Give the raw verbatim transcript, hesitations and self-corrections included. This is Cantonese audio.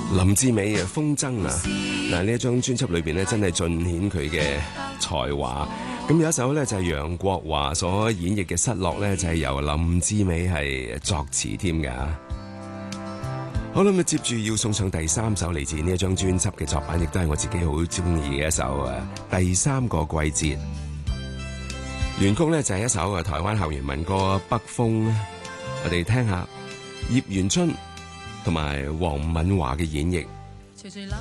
林志美嘅風箏啊，嗱呢一張專輯裏邊咧，真係盡顯佢嘅才華。咁有一首咧就係楊國華所演繹嘅《失落》咧，就係由林志美係作詞添噶。好啦，咁接住要送上第三首嚟自呢一張專輯嘅作品，亦都係我自己好中意嘅一首啊，《第三個季節》。原曲咧就係一首啊台灣校園民歌《北風》，我哋聽下葉元春同埋黃敏華嘅演繹。